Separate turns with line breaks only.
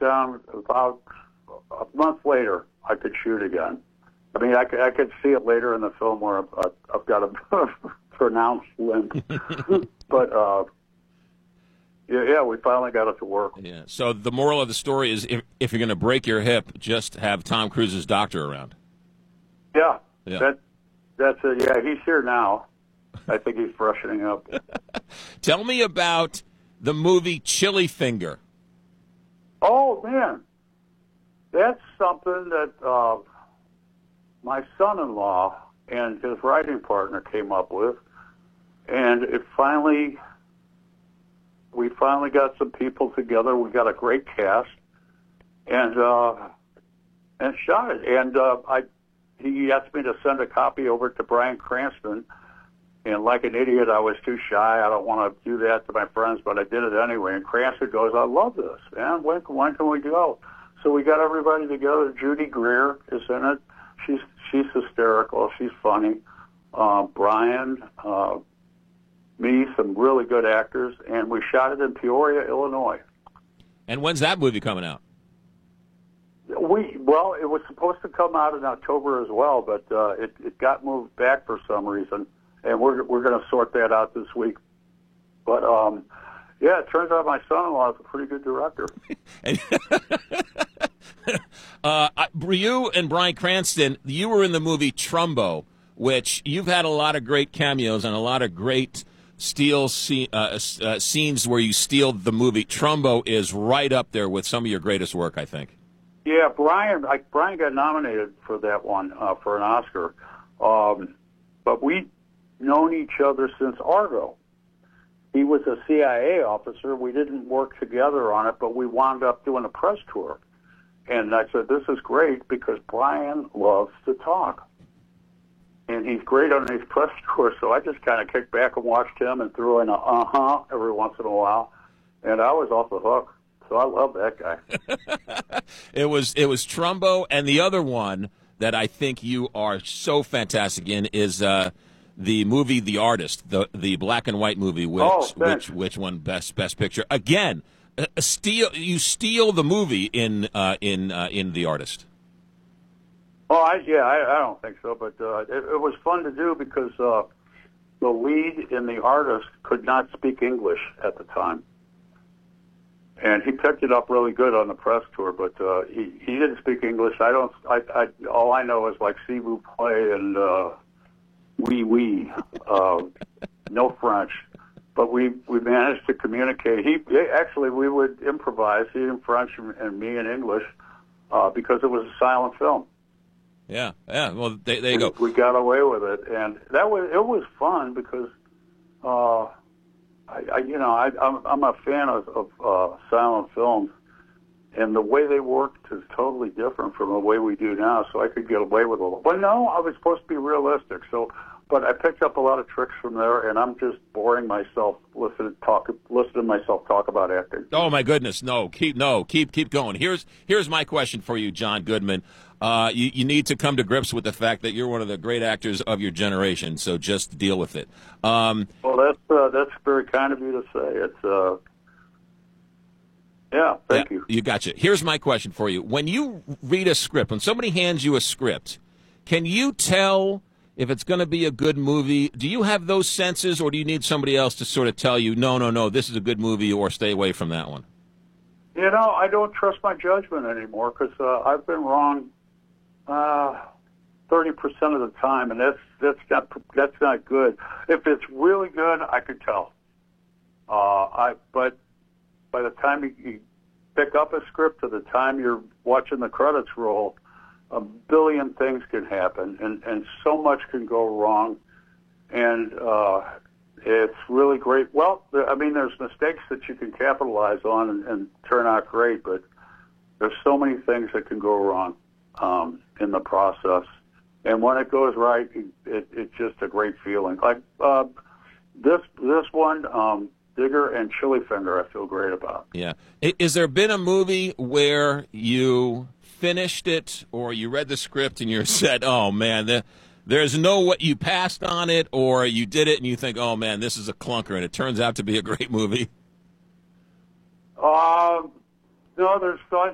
down about a month later. I could shoot again. I mean, I could see it later in the film where I've got a pronounced limp. But, yeah, we finally got it to work.
Yeah. So the moral of the story is if you're going to break your hip, just have Tom Cruise's doctor around.
Yeah.
Yeah.
That's it. Yeah, he's here now. I think he's freshening up.
Tell me about the movie Chili Finger.
Oh, man. That's something that my son-in-law and his writing partner came up with. And we finally got some people together. We got a great cast and shot it. And he asked me to send a copy over to Bryan Cranston. And like an idiot, I was too shy. I don't want to do that to my friends, but I did it anyway. And Cranston goes, I love this, man. When can we go? So we got everybody together. Judy Greer is in it. She's hysterical. She's funny. Brian, me, some really good actors. And we shot it in Peoria, Illinois.
And when's that movie coming out?
Well, it was supposed to come out in October as well, but it got moved back for some reason. And we're going to sort that out this week. But, yeah, it turns out my son-in-law is a pretty good director.
You and Bryan Cranston, you were in the movie Trumbo, which you've had a lot of great cameos and a lot of great scenes where you steal the movie. Trumbo is right up there with some of your greatest work, I think.
Yeah, Bryan got nominated for that one, for an Oscar. But we've known each other since Argo. He was a CIA officer. We didn't work together on it, but we wound up doing a press tour. And I said, this is great because Bryan loves to talk. And he's great on these press tours, so I just kind of kicked back and watched him and threw in a every once in a while. And I was off the hook. So I love that guy.
It was Trumbo, and the other one that I think you are so fantastic in is the movie The Artist, the black and white movie, which won best picture. Again, you steal the movie in The Artist.
Oh, I don't think so, but it was fun to do because the lead in The Artist could not speak English at the time. And he picked it up really good on the press tour, but he didn't speak English. All I know is like s'il vous plaît and oui, no French. But we managed to communicate. We would improvise, he in French and me in English, because it was a silent film.
Yeah. Well, there you go.
We got away with it, and it was fun because. I'm a fan of silent films, and the way they worked is totally different from the way we do now. So I could get away with it. But no, I was supposed to be realistic. But I picked up a lot of tricks from there, and I'm just boring myself listening to myself talk about acting.
Oh my goodness, keep going. Here's my question for you, John Goodman. You need to come to grips with the fact that you're one of the great actors of your generation. So just deal with it.
Well, that's very kind of you to say. Thank you.
You gotcha. Here's my question for you. When you read a script, when somebody hands you a script, can you tell if it's going to be a good movie? Do you have those senses, or do you need somebody else to sort of tell you, no, this is a good movie, or stay away from that one?
I don't trust my judgment anymore because I've been wrong 30% of the time, and that's not good. If it's really good, I could tell. But by the time you pick up a script to the time you're watching the credits roll, a billion things can happen, and so much can go wrong, and it's really great. Well, there's mistakes that you can capitalize on and turn out great, but there's so many things that can go wrong in the process. And when it goes right, it's just a great feeling. Like this one, Digger and Chili Finger, I feel great about.
Yeah. Is there been a movie where you finished it or you read the script and you said, oh, man, there's no what you passed on it, or you did it and you think, oh, man, this is a clunker, and it turns out to be a great movie?
No, there's